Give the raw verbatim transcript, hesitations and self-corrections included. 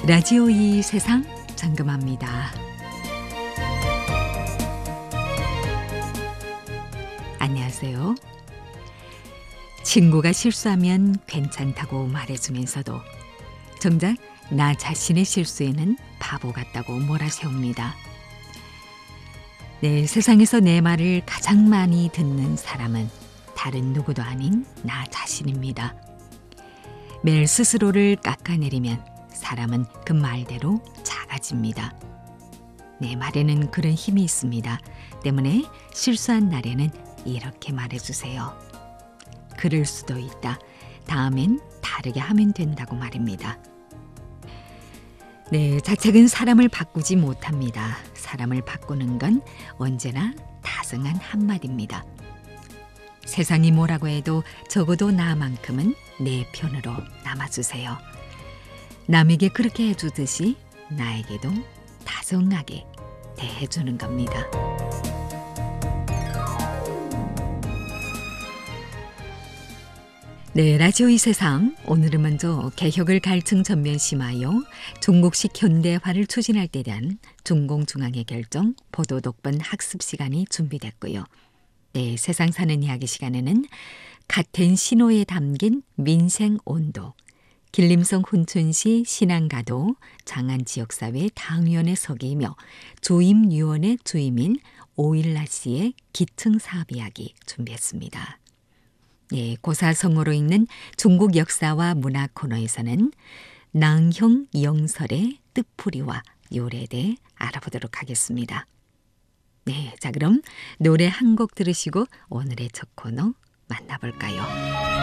라디오 이 세상 잠금합니다. 안녕하세요. 친구가 실수하면 괜찮다고 말해주면서도 정작 나 자신의 실수에는 바보 같다고 몰아세웁니다. 네, 세상에서 내 말을 가장 많이 듣는 사람은 다른 누구도 아닌 나 자신입니다. 매일 스스로를 깎아내리면 사람은 그 말대로 작아집니다. 내 말에는 그런 힘이 있습니다. 때문에 실수한 날에는 이렇게 말해주세요. 그럴 수도 있다. 다음엔 다르게 하면 된다고 말입니다. 네, 자책은 사람을 바꾸지 못합니다. 사람을 바꾸는 건 언제나 다정한 한마디입니다. 세상이 뭐라고 해도 적어도 나만큼은 내 편으로 남아주세요. 남에게 그렇게 해주듯이 나에게도 다정하게 대해주는 겁니다. 네, 라디오 이 세상 오늘은 먼저 개혁을 갈증 전면 심하여 중국식 현대화를 추진할 때 대한 중공중앙의 결정 보도 독번 학습 시간이 준비됐고요. 네, 세상 사는 이야기 시간에는 같은 신호에 담긴 민생 온도, 길림성 훈춘시 신안가도 장안지역사회 당위원회 서기이며 조임유원의 주임인 오일라 씨의 기층사업 이야기 준비했습니다. 예, 고사성어로 읽는 중국 역사와 문화 코너에서는 낭형 영설의 뜻풀이와 요래에 대해 알아보도록 하겠습니다. 네, 자 그럼 노래 한 곡 들으시고 오늘의 첫 코너 만나볼까요?